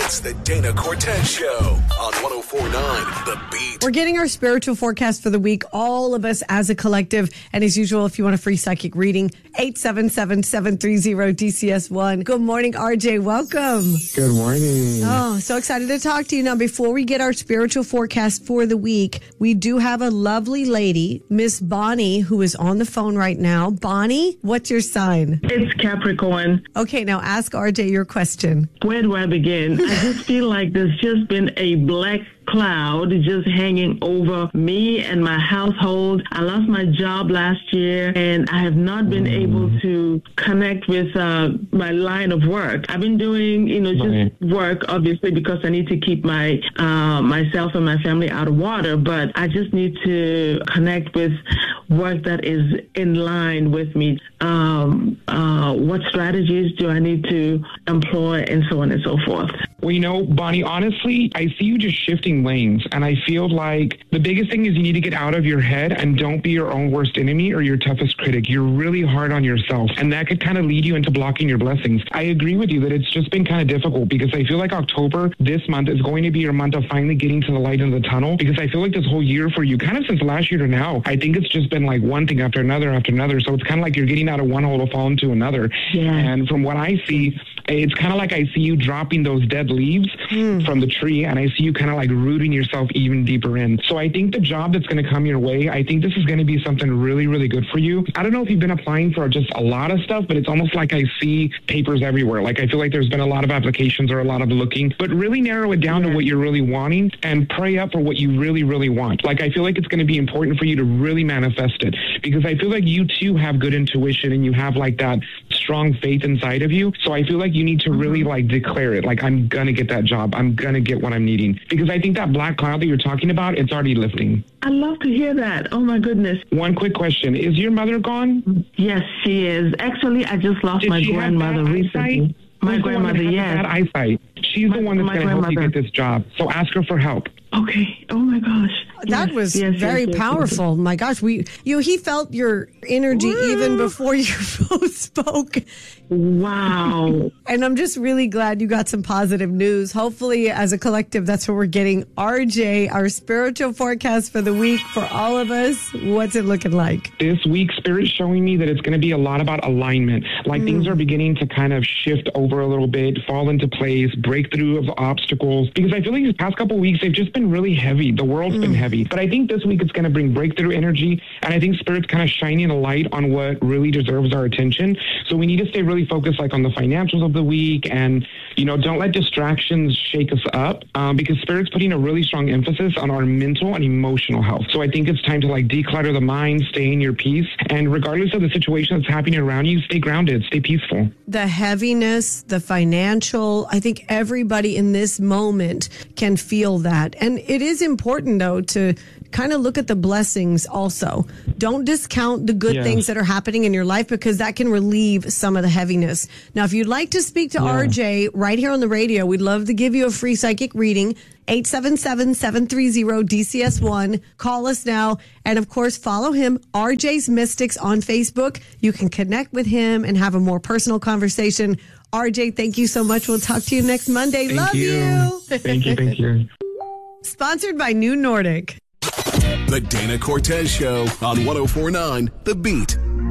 It's the Dana Cortez Show on 104.9 The Beat. We're getting our spiritual forecast for the week, all of us as a collective. And as usual, if you want a free psychic reading, 877-730-DCS1. Good morning, RJ. Welcome. Good morning. Oh, so excited to talk to you. Now, before we get our spiritual forecast for the week, we do have a lovely lady, Miss Bonnie, who is on the phone right now. Bonnie, what's your sign? It's Capricorn. Okay, now ask RJ your question. Where do I begin? I just feel like there's just been a black cloud just hanging over me and my household. I lost my job last year and I have not been able to connect with my line of work. I've been doing, just work, obviously, because I need to keep my myself and my family out of water, but I just need to connect with work that is in line with me. What strategies do I need to employ, and so on and so forth. Well, Bonnie, honestly, I see you just shifting lanes, and I feel like the biggest thing is you need to get out of your head and don't be your own worst enemy or your toughest critic. You're really hard on yourself, and that could kind of lead you into blocking your blessings. I agree with you that it's just been kind of difficult because I feel like October this month is going to be your month of finally getting to the light in the tunnel, because I feel like this whole year for you, kind of since last year to now, I think it's just been like one thing after another. So it's kind of like you're getting out of one hole to fall into another. Yeah. And from what I see, it's kind of like I see you dropping those dead leaves from the tree, and I see you kind of like rooting yourself even deeper in. So I think the job that's going to come your way, I think this is going to be something really, really good for you. I don't know if you've been applying for just a lot of stuff, but it's almost like I see papers everywhere. Like I feel like there's been a lot of applications or a lot of looking, but really narrow it down to what you're really wanting and pray up for what you really, really want. Like I feel like it's going to be important for you to really manifest it, because I feel like you too have good intuition and you have like that strong faith inside of you. So I feel like you need to really like declare it. Like, I'm going to get that job. I'm going to get what I'm needing. Because I think that black cloud that you're talking about, it's already lifting. I love to hear that. Oh my goodness. One quick question. Is your mother gone? Yes, she is. Actually, I just lost my grandmother recently. My grandmother, yes. Bad eyesight. She's the one that's going to help you get this job. So ask her for help. Okay. Oh my gosh. That was very powerful. My gosh, he felt your energy even before you both spoke. Wow. And I'm just really glad you got some positive news. Hopefully, as a collective, that's what we're getting. RJ, our spiritual forecast for the week for all of us. What's it looking like? This week, Spirit's showing me that it's going to be a lot about alignment. Like things are beginning to kind of shift over a little bit, fall into place, breakthrough of obstacles. Because I feel like these past couple of weeks, they've just been really heavy. The world's been heavy. But I think this week it's going to bring breakthrough energy. And I think Spirit's kind of shining a light on what really deserves our attention. So we need to stay really focused like on the financials of the week, and don't let distractions shake us up, because Spirit's putting a really strong emphasis on our mental and emotional health. So I think it's time to like declutter the mind, stay in your peace, and regardless of the situation that's happening around you, stay grounded, stay peaceful. The heaviness, the financial, I think everybody in this moment can feel that. And it is important though to kind of look at the blessings also. Don't discount the good things that are happening in your life, because that can relieve some of the heaviness. Now, if you'd like to speak to RJ right here on the radio, we'd love to give you a free psychic reading. 877-730-DCS1. Call us now. And of course, follow him, RJ's Mystics, on Facebook. You can connect with him and have a more personal conversation. RJ, thank you so much. We'll talk to you next Monday. Love you. Thank you. Sponsored by New Nordic. The Dana Cortez Show on 104.9 The Beat.